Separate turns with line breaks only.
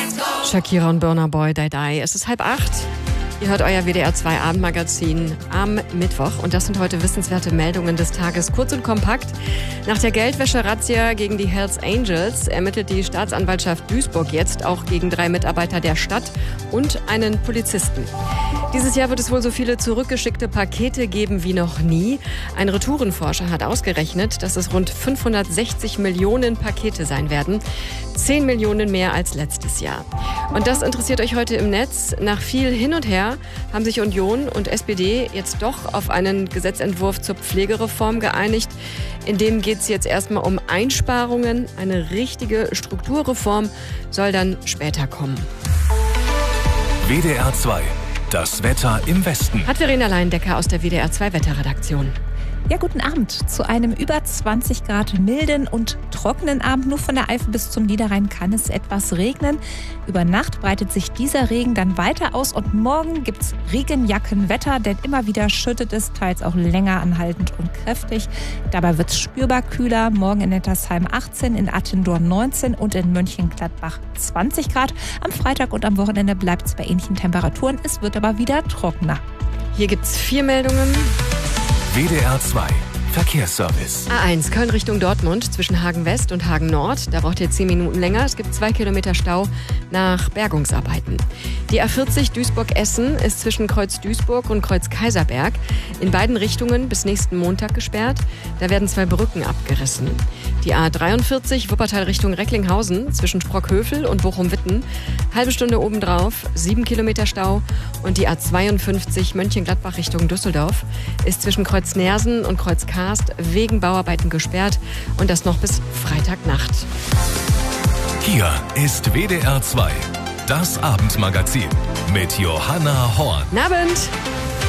Shakira und Burna Boy, Die Die. Es ist 7:30. Ihr hört euer WDR 2 Abendmagazin am Mittwoch. Und das sind heute wissenswerte Meldungen des Tages. Kurz und kompakt. Nach der Geldwäsche-Razzia gegen die Hells Angels ermittelt die Staatsanwaltschaft Duisburg jetzt auch gegen 3 Mitarbeiter der Stadt und einen Polizisten. Dieses Jahr wird es wohl so viele zurückgeschickte Pakete geben wie noch nie. Ein Retourenforscher hat ausgerechnet, dass es rund 560 Millionen Pakete sein werden. 10 Millionen mehr als letztes Jahr. Und das interessiert euch heute im Netz. Nach viel hin und her haben sich Union und SPD jetzt doch auf einen Gesetzentwurf zur Pflegereform geeinigt. In dem geht es jetzt erstmal um Einsparungen. Eine richtige Strukturreform soll dann später kommen.
WDR 2. Das Wetter im Westen.
Hat Verena Leindecker aus der WDR 2 Wetterredaktion.
Ja, guten Abend. Zu einem über 20 Grad milden und trockenen Abend. Nur von der Eifel bis zum Niederrhein kann es etwas regnen. Über Nacht breitet sich dieser Regen dann weiter aus und morgen gibt's Regenjackenwetter, denn immer wieder schüttet es, teils auch länger anhaltend und kräftig. Dabei wird's spürbar kühler. Morgen in Nettersheim 18, in Attendorn 19 und in Mönchengladbach 20 Grad. Am Freitag und am Wochenende bleibt's bei ähnlichen Temperaturen. Es wird aber wieder trockener.
Hier gibt's 4 Meldungen.
WDR 2. Verkehrsservice.
A1 Köln Richtung Dortmund zwischen Hagen West und Hagen Nord. Da braucht ihr 10 Minuten länger. Es gibt 2 Kilometer Stau nach Bergungsarbeiten. Die A40 Duisburg-Essen ist zwischen Kreuz Duisburg und Kreuz Kaiserberg in beiden Richtungen bis nächsten Montag gesperrt. Da werden 2 Brücken abgerissen. Die A43 Wuppertal Richtung Recklinghausen zwischen Sprockhövel und Bochum-Witten. Halbe Stunde obendrauf, 7 Kilometer Stau. Und die A52 Mönchengladbach Richtung Düsseldorf ist zwischen Kreuz Nersen und Kreuz Karst wegen Bauarbeiten gesperrt. Und das noch bis Freitagnacht.
Hier ist WDR 2. Das Abendmagazin mit Johanna Horn.
Guten Abend!